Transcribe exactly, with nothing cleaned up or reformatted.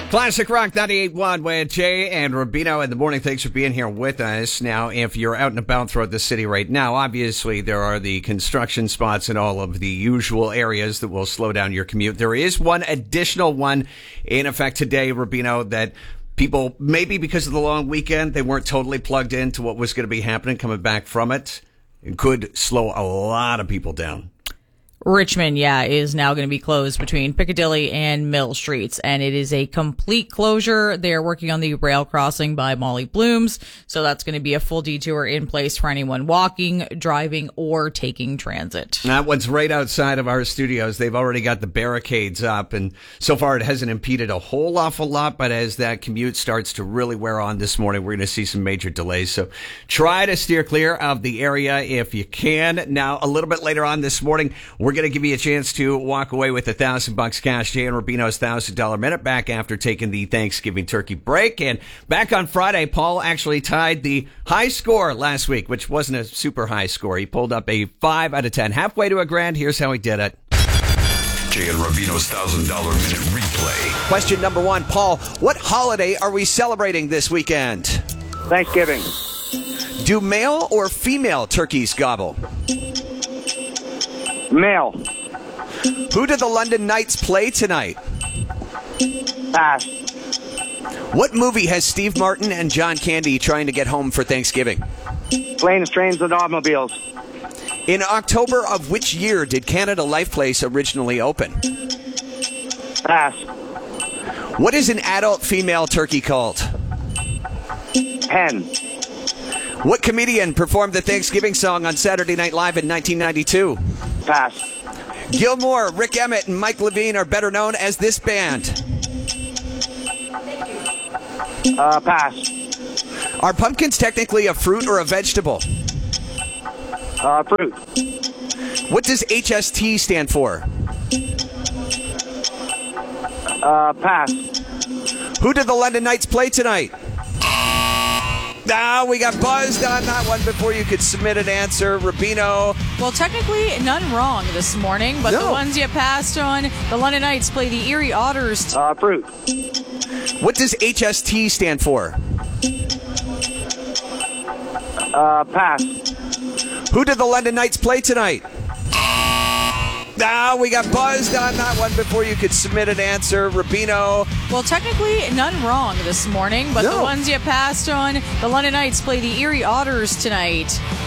Classic Rock ninety-eight point one with Jay and Rubino in the morning. Thanks for being here with us. Now, if you're out and about throughout the city right now, obviously there are the construction spots in all of the usual areas that will slow down your commute. There is one additional one in effect today, Rubino, that people, maybe because of the long weekend, they weren't totally plugged into what was going to be happening coming back from it. It could slow a lot of people down. Richmond, yeah, is now going to be closed between Piccadilly and Mill Streets, and it is a complete closure. They are working on the rail crossing by Molly Blooms, so that's going to be a full detour in place for anyone walking, driving, or taking transit. That one's right outside of our studios. They've already got the barricades up, and so far it hasn't impeded a whole awful lot, but as that commute starts to really wear on this morning, we're going to see some major delays. So try to steer clear of the area if you can. Now, a little bit later on this morning, we're We're going to give you a chance to walk away with a thousand bucks cash. Jay and Rubino's thousand dollar minute back after taking the Thanksgiving turkey break. And back on Friday, Paul actually tied the high score last week, which wasn't a super high score. He pulled up a five out of ten, halfway to a grand. Here's how he did it. Jay and Rubino's thousand dollar minute replay. Question number one, Paul, what holiday are we celebrating this weekend? Thanksgiving. Do male or female turkeys gobble? Male. Who do the London Knights play tonight? Pass. What movie has Steve Martin and John Candy trying to get home for Thanksgiving? Planes, trains, and automobiles. In October of which year did Canada Life Place originally open? Pass. What is an adult female turkey called? Hen. What comedian performed the Thanksgiving song on Saturday Night Live in nineteen ninety-two? Pass. Gilmore, Rick Emmett, and Mike Levine are better known as this band. Uh, pass. Are pumpkins technically a fruit or a vegetable? Uh, fruit. What does H S T stand for? Uh, pass. Who did the London Knights play tonight? Ah, we got buzzed on that one before you could submit an answer. Rubino. Well, technically, none wrong this morning, but No. the ones you passed on, the London Knights play the Erie Otters. Uh, fruit. What does H S T stand for? Uh, pass. Who did the London Knights play tonight? Ah, we got buzzed on that one before you could submit an answer. Rubino. Well, technically, none wrong this morning, but No. the ones you passed on, the London Knights play the Erie Otters tonight.